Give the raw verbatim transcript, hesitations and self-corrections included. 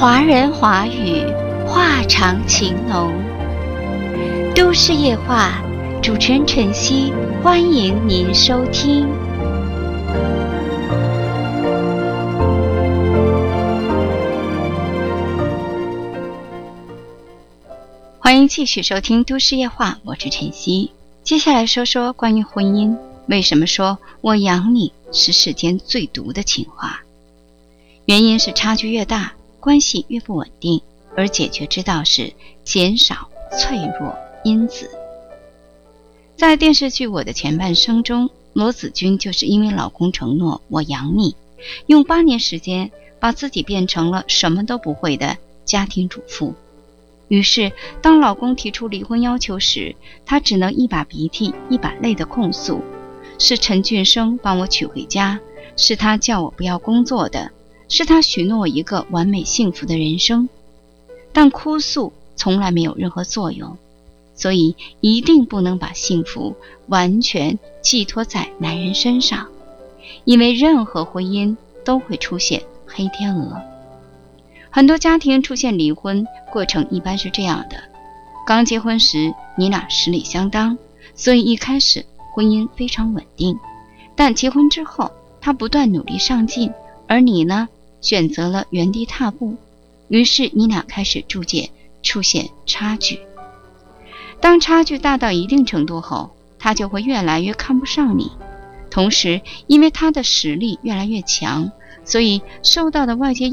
华人华语，话长情浓。都市夜话，主持人晨曦，欢迎您收听。欢迎继续收听都市夜话，我是晨曦。接下来说说关于婚姻，为什么说我养你是世间最毒的情话？原因是差距越大，关系越不稳定，而解决之道是减少脆弱因子。在电视剧《我的前半生》中，罗子君就是因为老公承诺我养你，用八年时间把自己变成了什么都不会的家庭主妇。于是当老公提出离婚要求时，她只能一把鼻涕一把泪的控诉，是陈俊生帮我娶回家，是他叫我不要工作的，是他许诺我一个完美幸福的人生。但哭诉从来没有任何作用，所以一定不能把幸福完全寄托在男人身上，因为任何婚姻都会出现黑天鹅。很多家庭出现离婚，过程一般是这样的：刚结婚时你俩实力相当，所以一开始婚姻非常稳定，但结婚之后他不断努力上进，而你呢，选择了原地踏步，于是你俩开始逐渐出现差距。当差距大到一定程度后，他就会越来越看不上你，同时因为他的实力越来越强，所以受到的外界